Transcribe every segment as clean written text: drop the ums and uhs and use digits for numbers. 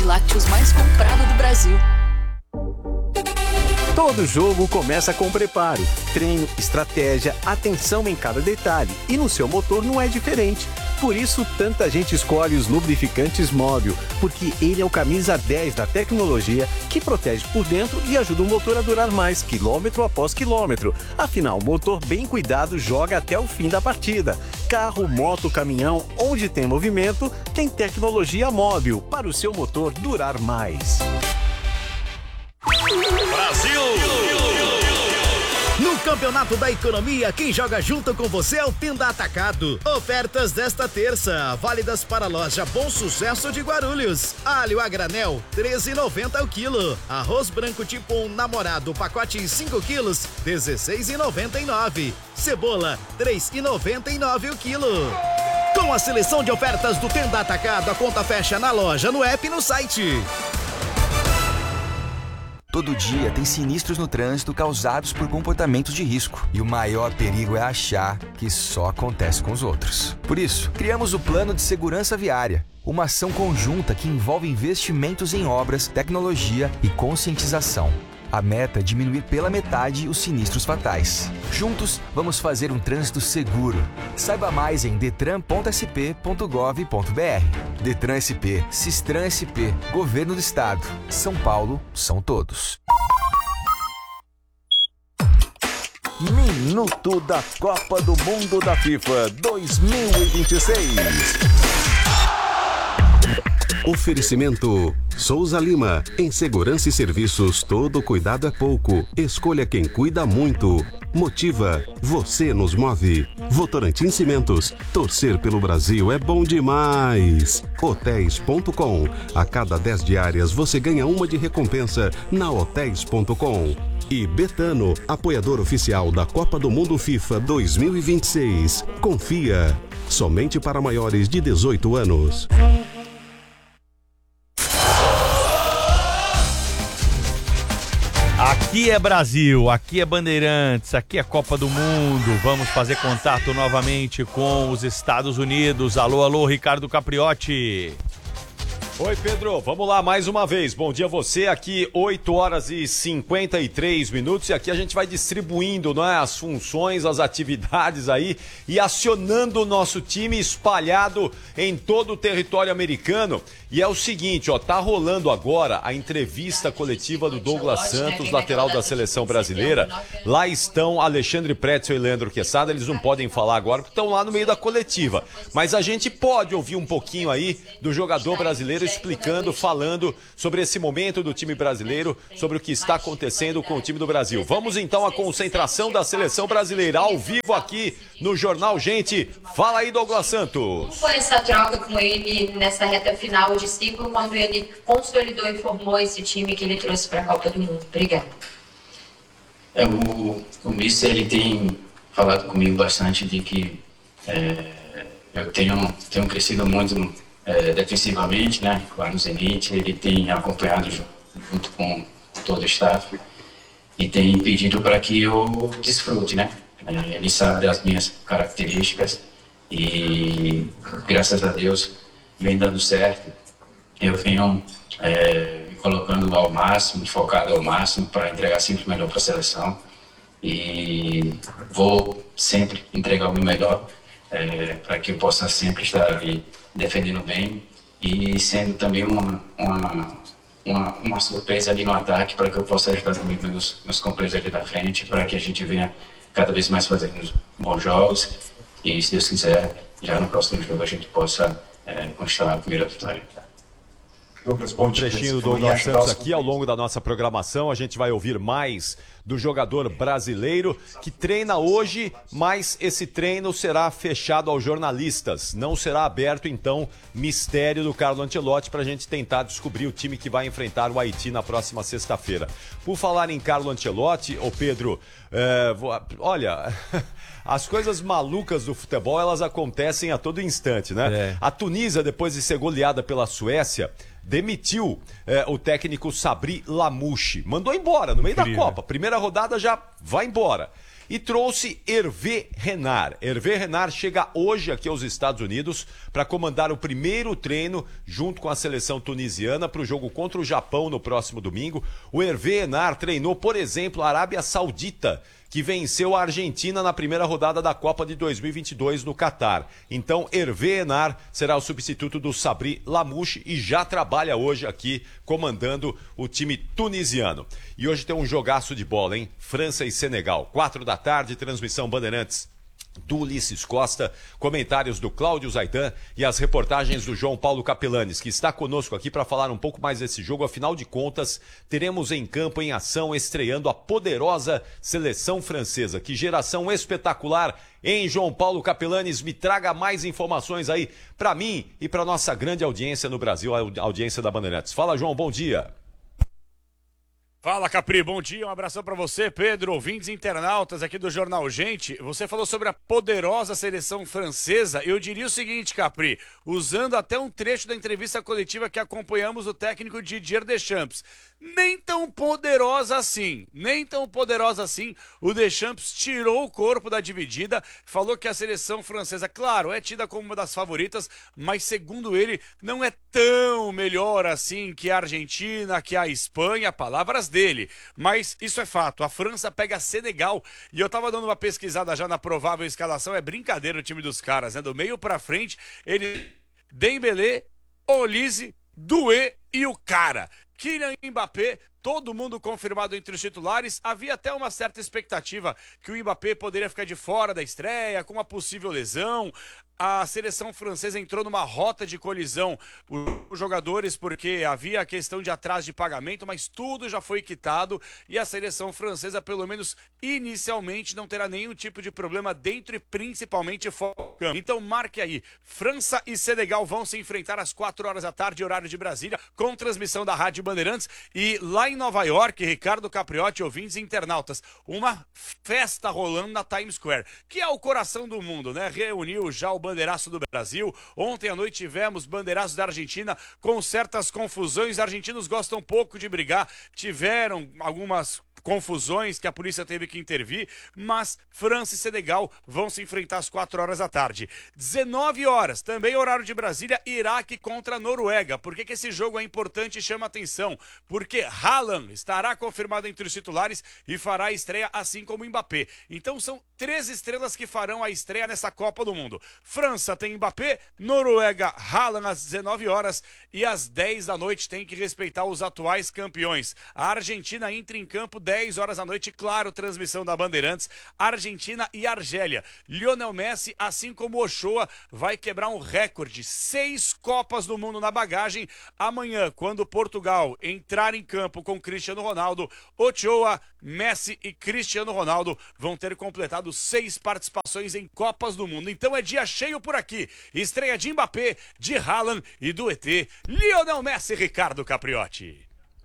lácteos mais comprado do Brasil. Todo jogo começa com preparo, treino, estratégia, atenção em cada detalhe. E no seu motor não é diferente. Por isso, tanta gente escolhe os lubrificantes Móbil, porque ele é o camisa 10 da tecnologia que protege por dentro e ajuda o motor a durar mais, quilômetro após quilômetro. Afinal, o motor bem cuidado joga até o fim da partida. Carro, moto, caminhão, onde tem movimento, tem tecnologia Móbil para o seu motor durar mais. Brasil! No Campeonato da Economia, quem joga junto com você é o Tenda Atacado. Ofertas desta terça, válidas para a loja Bom Sucesso de Guarulhos. Alho a granel, R$13,90 o quilo. Arroz branco tipo 1 namorado, pacote em 5 quilos, R$16,99. Cebola, R$3,99 o quilo. Com a seleção de ofertas do Tenda Atacado, a conta fecha na loja, no app e no site. Todo dia tem sinistros no trânsito causados por comportamentos de risco. E o maior perigo é achar que só acontece com os outros. Por isso, criamos o Plano de Segurança Viária. Uma ação conjunta que envolve investimentos em obras, tecnologia e conscientização. A meta é diminuir pela metade os sinistros fatais. Juntos, vamos fazer um trânsito seguro. Saiba mais em detran.sp.gov.br. Detran SP, Sistran SP, Governo do Estado. São Paulo, são todos. Minuto da Copa do Mundo da FIFA 2026. Oferecimento Souza Lima. Em segurança e serviços, todo cuidado é pouco. Escolha quem cuida muito. Motiva. Você nos move. Votorantim Cimentos. Torcer pelo Brasil é bom demais. Hotéis.com. A cada 10 diárias você ganha uma de recompensa na Hotéis.com. E Betano, apoiador oficial da Copa do Mundo FIFA 2026. Confia. Somente para maiores de 18 anos. Aqui é Brasil, aqui é Bandeirantes, aqui é Copa do Mundo. Vamos fazer contato novamente com os Estados Unidos. Alô, alô, Ricardo Capriotti. Oi, Pedro, vamos lá mais uma vez. Bom dia a você, aqui 8h53 e aqui a gente vai distribuindo, né, as funções, as atividades aí e acionando o nosso time espalhado em todo o território americano. E é o seguinte, ó, tá rolando agora a entrevista coletiva do Douglas Santos, lateral da seleção brasileira. Lá estão Alexandre Pretzel e Leandro Quesada, eles não podem falar agora porque estão lá no meio da coletiva. Mas a gente pode ouvir um pouquinho aí do jogador brasileiro explicando, falando sobre esse momento do time brasileiro, sobre o que está acontecendo com o time do Brasil. Vamos então à concentração da seleção brasileira, ao vivo aqui no Jornal Gente. Fala aí, Douglas Santos. Como foi essa troca com ele nessa reta final de ciclo, quando ele consolidou e formou esse time que ele trouxe para a Copa do Mundo? Obrigado. O Mister, ele tem falado comigo bastante de que eu tenho crescido muito defensivamente, né, lá no Zenit. Ele tem acompanhado junto com todo o staff e tem pedido para que eu desfrute, né. Ele sabe das minhas características e, graças a Deus, vem dando certo. Eu venho me colocando ao máximo, focado ao máximo para entregar sempre o melhor para a seleção e vou sempre entregar o meu melhor para que eu possa sempre estar ali defendendo bem e sendo também uma surpresa ali no ataque para que eu possa ajudar também meus companheiros ali da frente, para que a gente venha cada vez mais fazendo bons jogos e, se Deus quiser, já no próximo jogo a gente possa conquistar a primeira vitória. Um trechinho do Douglas Santos aqui ao longo da nossa programação. A gente vai ouvir mais do jogador brasileiro que treina hoje, mas esse treino será fechado aos jornalistas. Não será aberto, então, mistério do Carlo Ancelotti para a gente tentar descobrir o time que vai enfrentar o Haiti na próxima sexta-feira. Por falar em Carlo Ancelotti, ô Pedro, olha... As coisas malucas do futebol, elas acontecem a todo instante, né? A Tunísia, depois de ser goleada pela Suécia, demitiu o técnico Sabri Lamouchi. Mandou embora no meio da Copa. Primeira rodada já vai embora. e trouxe Hervé Renard. Hervé Renard chega hoje aqui aos Estados Unidos para comandar o primeiro treino junto com a seleção tunisiana para o jogo contra o Japão no próximo domingo. O Hervé Renard treinou, por exemplo, a Arábia Saudita, que venceu a Argentina na primeira rodada da Copa de 2022 no Catar. Então, Hervé Renard será o substituto do Sabri Lamouche e já trabalha hoje aqui comandando o time tunisiano. E hoje tem um jogaço de bola, hein? França e Senegal, 4h, transmissão Bandeirantes do Ulisses Costa, comentários do Cláudio Zaidan e as reportagens do João Paulo Capelanes, que está conosco aqui para falar um pouco mais desse jogo. Afinal de contas, teremos em campo, em ação, estreando a poderosa seleção francesa. Que geração espetacular, hein, João Paulo Capelanes? Me traga mais informações aí para mim e para nossa grande audiência no Brasil, a audiência da Bandeirantes. Fala, João, bom dia. Fala, Capri, bom dia, um abração pra você, Pedro, ouvintes internautas aqui do Jornal Gente. Você falou sobre a poderosa seleção francesa. Eu diria o seguinte, Capri, usando até um trecho da entrevista coletiva que acompanhamos o técnico Didier Deschamps. Nem tão poderosa assim, O Deschamps tirou o corpo da dividida, falou que a seleção francesa, claro, é tida como uma das favoritas, mas segundo ele, não é tão melhor assim que a Argentina, que a Espanha, palavras dele. Mas isso é fato, a França pega Senegal, e eu tava dando uma pesquisada já na provável escalação, é brincadeira o time dos caras, né? Do meio pra frente, ele, Dembélé, Olise, Doué e o cara. Kylian Mbappé, todo mundo confirmado entre os titulares. Havia até uma certa expectativa que o Mbappé poderia ficar de fora da estreia, com uma possível lesão. A seleção francesa entrou numa rota de colisão os jogadores porque havia a questão de atraso de pagamento, mas tudo já foi quitado e a seleção francesa, pelo menos inicialmente, não terá nenhum tipo de problema dentro e principalmente fora do campo. Então marque aí, França e Senegal vão se enfrentar às 4h, horário de Brasília, com transmissão da Rádio Bandeirantes. E lá em Nova York, Ricardo Capriotti, ouvintes e internautas, uma festa rolando na Times Square, que é o coração do mundo, né? Reuniu já o bandeiraço do Brasil. Ontem à noite tivemos bandeiraços da Argentina com certas confusões. Os argentinos gostam pouco de brigar, tiveram algumas confusões que a polícia teve que intervir, mas França e Senegal vão se enfrentar às 4h. 19h, também horário de Brasília, Iraque contra a Noruega. Por que esse jogo é importante e chama atenção? Porque Haaland estará confirmado entre os titulares e fará a estreia, assim como o Mbappé. Então são 3 estrelas que farão a estreia nessa Copa do Mundo. França tem Mbappé, Noruega, Haaland às 19h e às 10 da noite tem que respeitar os atuais campeões. A Argentina entra em campo 10h, claro, transmissão da Bandeirantes, Argentina e Argélia. Lionel Messi, assim como Ochoa, vai quebrar um recorde, 6 Copas do Mundo na bagagem. Amanhã, quando Portugal entrar em campo com Cristiano Ronaldo, Ochoa, Messi e Cristiano Ronaldo vão ter completado 6 participações em Copas do Mundo. Então é dia cheio por aqui. Estreia de Mbappé, de Haaland e do ET, Lionel Messi e Ricardo Capriotti.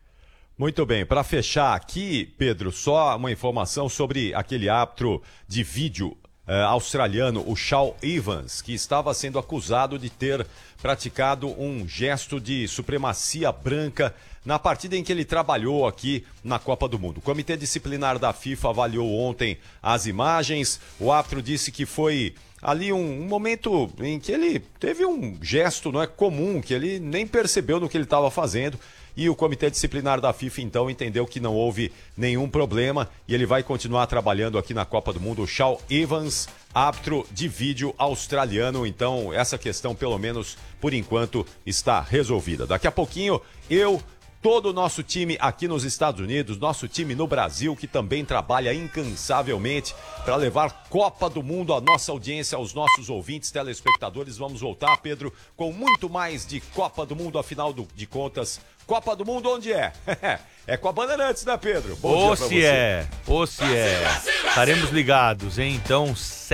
Muito bem, para fechar aqui, Pedro, só uma informação sobre aquele árbitro de vídeo australiano, o Shaun Evans, que estava sendo acusado de ter praticado um gesto de supremacia branca na partida em que ele trabalhou aqui na Copa do Mundo. O Comitê Disciplinar da FIFA avaliou ontem as imagens. O árbitro disse que foi ali um momento em que ele teve um gesto, não é comum, que ele nem percebeu no que ele estava fazendo. E o Comitê Disciplinar da FIFA, então, entendeu que não houve nenhum problema e ele vai continuar trabalhando aqui na Copa do Mundo. O Shaun Evans, árbitro de vídeo australiano. Então, essa questão, pelo menos por enquanto, está resolvida. Daqui a pouquinho, todo o nosso time aqui nos Estados Unidos, nosso time no Brasil, que também trabalha incansavelmente para levar Copa do Mundo à nossa audiência, aos nossos ouvintes, telespectadores. Vamos voltar, Pedro, com muito mais de Copa do Mundo, afinal de contas. Copa do Mundo onde é? É com a Bandeirantes, né, Pedro? Bom dia pra você. Se é. Estaremos ligados, hein? Então,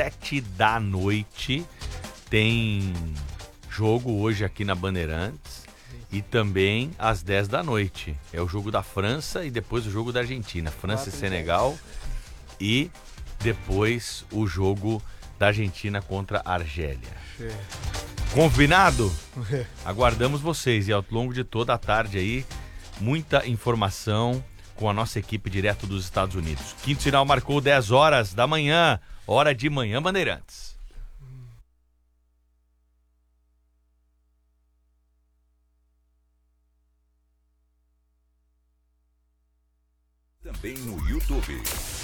7h tem jogo hoje aqui na Bandeirantes. E também às 10 da noite. É o jogo da França e depois o jogo da Argentina. França e Senegal. E depois o jogo da Argentina contra a Argélia. Combinado? Aguardamos vocês. E ao longo de toda a tarde aí, muita informação, com a nossa equipe direto dos Estados Unidos. Quinto sinal marcou 10 horas da manhã, hora de Manhã Bandeirantes. Também no YouTube.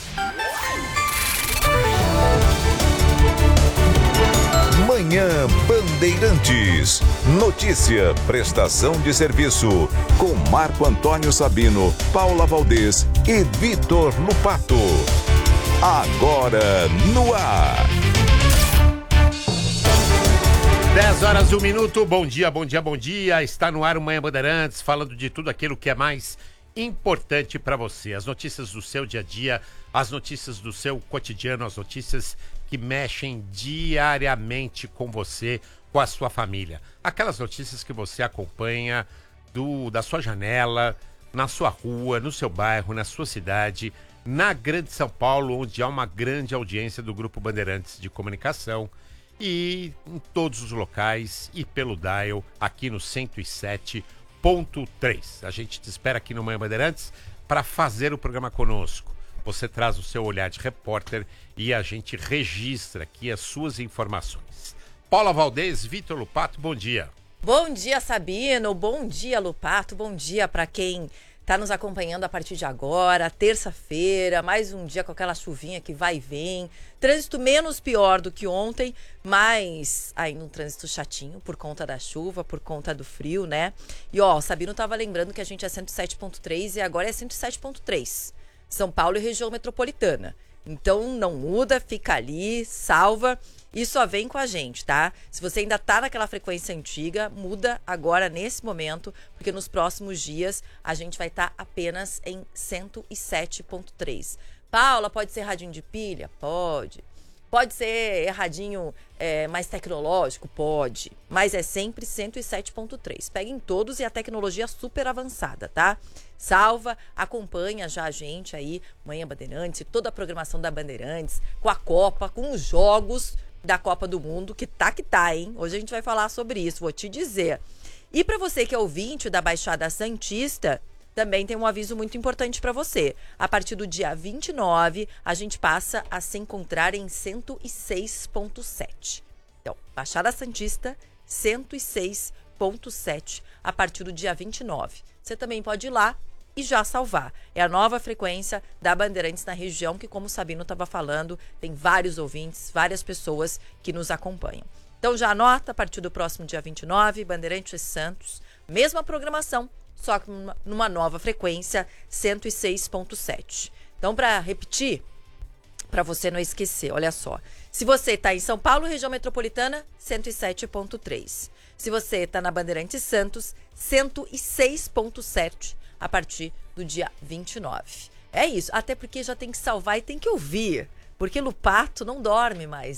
Manhã Bandeirantes. Notícia, prestação de serviço. Com Marco Antônio Sabino, Paula Valdez e Vitor Lupato. Agora no ar. 10 horas, 1 minuto. Bom dia, bom dia, bom dia. Está no ar o Manhã Bandeirantes, falando de tudo aquilo que é mais importante para você. As notícias do seu dia a dia, as notícias do seu cotidiano, as notícias que mexem diariamente com você, com a sua família. Aquelas notícias que você acompanha da sua janela, na sua rua, no seu bairro, na sua cidade, na Grande São Paulo, onde há uma grande audiência do Grupo Bandeirantes de Comunicação, e em todos os locais e pelo dial aqui no 107.3. A gente te espera aqui no Manhã Bandeirantes para fazer o programa conosco. Você traz o seu olhar de repórter e a gente registra aqui as suas informações. Paula Valdez, Vitor Lupato, bom dia. Bom dia, Sabino. Bom dia, Lupato. Bom dia para quem está nos acompanhando a partir de agora, terça-feira, mais um dia com aquela chuvinha que vai e vem. Trânsito menos pior do que ontem, mas ainda um trânsito chatinho por conta da chuva, por conta do frio, né? E ó, o Sabino tava lembrando que a gente é 107.3 e agora é 107.3. São Paulo e região metropolitana. Então não muda, fica ali, salva e só vem com a gente, tá? Se você ainda tá naquela frequência antiga, muda agora nesse momento, porque nos próximos dias a gente vai estar apenas em 107.3. Paula, pode ser radinho de pilha? Pode. Pode ser erradinho mais tecnológico? Pode. Mas é sempre 107.3. Peguem todos e a tecnologia super avançada, tá? Salva, acompanha já a gente aí, Manhã Bandeirantes, toda a programação da Bandeirantes, com a Copa, com os jogos da Copa do Mundo, que tá, hein? Hoje a gente vai falar sobre isso, vou te dizer. E para você que é ouvinte da Baixada Santista, também tem um aviso muito importante para você. A partir do dia 29, a gente passa a se encontrar em 106.7. Então, Baixada Santista, 106.7, a partir do dia 29. Você também pode ir lá e já salvar. É a nova frequência da Bandeirantes na região, que, como o Sabino estava falando, tem vários ouvintes, várias pessoas que nos acompanham. Então já anota, a partir do próximo dia 29, Bandeirantes Santos, mesma programação, só que numa nova frequência, 106.7. Então, para repetir, para você não esquecer, olha só. Se você está em São Paulo, região metropolitana, 107.3. Se você está na Bandeirantes Santos, 106.7, a partir do dia 29. É isso, até porque já tem que salvar e tem que ouvir, porque Lupato não dorme mais.